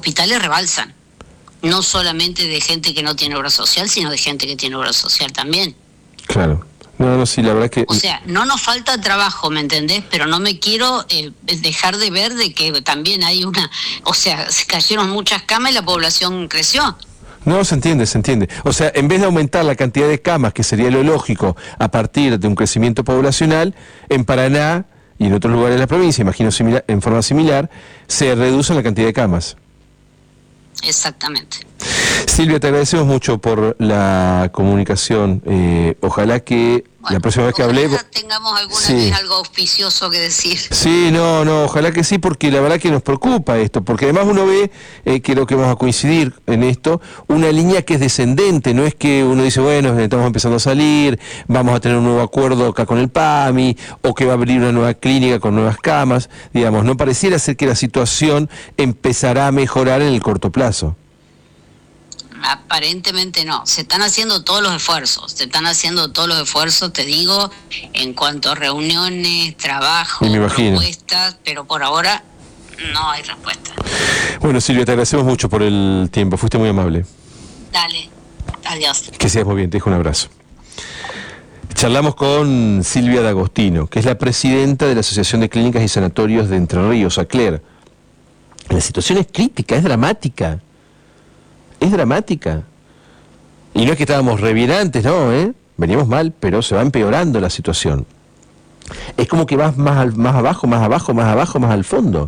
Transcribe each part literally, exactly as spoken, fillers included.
hospitales rebalsan. No solamente de gente que no tiene obra social, sino de gente que tiene obra social también. Claro. No, no, sí, la verdad que... O sea, no nos falta trabajo, ¿me entendés? Pero no me quiero eh, dejar de ver de que también hay una... O sea, se cayeron muchas camas y la población creció. No, se entiende, se entiende. O sea, en vez de aumentar la cantidad de camas, que sería lo lógico, a partir de un crecimiento poblacional, en Paraná y en otros lugares de la provincia, imagino similar, en forma similar, se reduce la cantidad de camas. Exactamente. Silvia, te agradecemos mucho por la comunicación. Eh, ojalá que bueno, la próxima vez que hablemos tengamos alguna sí. vez algo auspicioso que decir. Sí, no, no, ojalá que sí, porque la verdad que nos preocupa esto, porque además uno ve, eh, creo que vamos a coincidir en esto, una línea que es descendente, no es que uno dice, bueno, estamos empezando a salir, vamos a tener un nuevo acuerdo acá con el PAMI, o que va a abrir una nueva clínica con nuevas camas, digamos, no pareciera ser que la situación empezará a mejorar en el corto plazo. Aparentemente no, se están haciendo todos los esfuerzos, se están haciendo todos los esfuerzos, te digo, en cuanto a reuniones, trabajo, propuestas, pero por ahora no hay respuesta. Bueno, Silvia, te agradecemos mucho por el tiempo, fuiste muy amable. Dale, adiós. Que seas muy bien, te dejo un abrazo. Charlamos con Silvia D'Agostino, que es la presidenta de la Asociación de Clínicas y Sanatorios de Entre Ríos, ACLER. La situación es crítica, es dramática. Es dramática. Y no es que estábamos re bien antes, no, ¿eh? Veníamos mal, pero se va empeorando la situación. Es como que vas más, al, más abajo, más abajo, más abajo, más al fondo.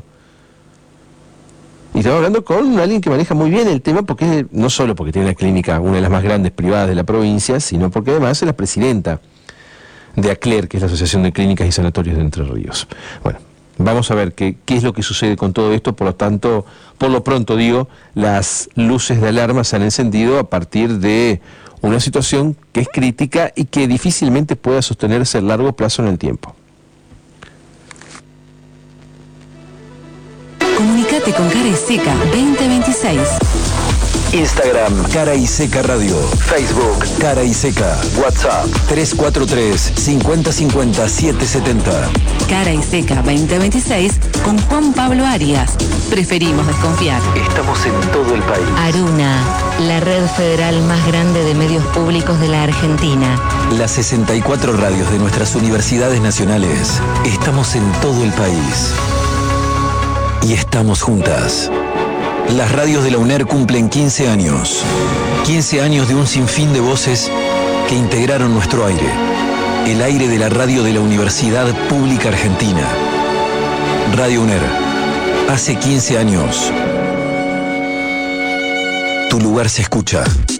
Y estamos hablando con alguien que maneja muy bien el tema, porque no solo porque tiene una clínica, una de las más grandes privadas de la provincia, sino porque además es la presidenta de ACLER, que es la Asociación de Clínicas y Sanatorios de Entre Ríos. Bueno, vamos a ver qué, qué es lo que sucede con todo esto. Por lo tanto, por lo pronto digo, las luces de alarma se han encendido a partir de una situación que es crítica y que difícilmente pueda sostenerse a largo plazo en el tiempo. Comunicate con Cara y Seca veinte veintiséis. Instagram, Cara y Seca Radio. Facebook, Cara y Seca. WhatsApp, tres cuatro tres, cinco cero cinco cero, siete siete cero. Cara y Seca veinte veintiséis con Juan Pablo Arias. Preferimos desconfiar. Estamos en todo el país. Aruna, la red federal más grande de medios públicos de la Argentina. Las sesenta y cuatro radios de nuestras universidades nacionales. Estamos en todo el país. Y estamos juntas. Las radios de la UNER cumplen quince años. quince años de un sinfín de voces que integraron nuestro aire. El aire de la radio de la Universidad Pública Argentina. Radio UNER. Hace quince años. Tu lugar se escucha.